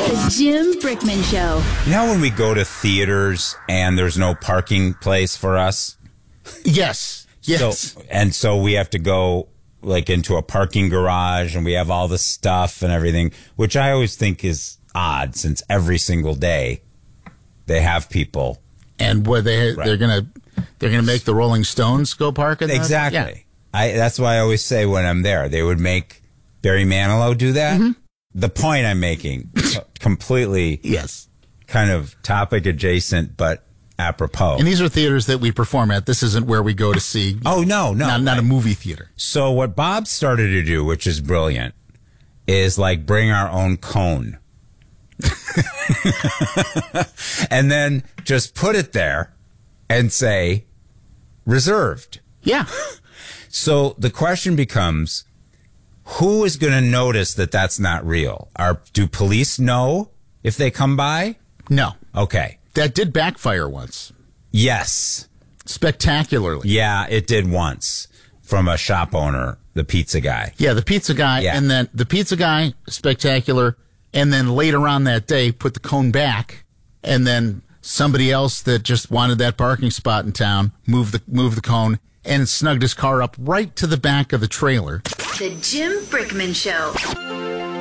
The Jim Brickman Show. You know when we go to theaters and there's no parking place for us? Yes. So we have to go like into a parking garage and we have all the stuff and everything, which I always think is odd since every single day they have people. And what they're gonna make the Rolling Stones go park in there? Exactly. Yeah. That's why I always say when I'm there, they would make Barry Manilow do that. Mm-hmm. The point I'm making, completely kind of topic adjacent, but apropos. And these are theaters that we perform at. This isn't where we go to see. Oh, no. Not a movie theater. So what Bob started to do, which is brilliant, is like bring our own cone. And then just put it there and say, reserved. Yeah. So the question becomes, who is going to notice that that's not real? Do police know if they come by? No. Okay. That did backfire once. Yes. Spectacularly. Yeah, it did once from a shop owner, the pizza guy. Yeah, the pizza guy. Yeah. And then the pizza guy, spectacular. And then later on that day, put the cone back. And then somebody else that just wanted that parking spot in town moved the cone and snugged his car up right to the back of the trailer. The Jim Brickman Show.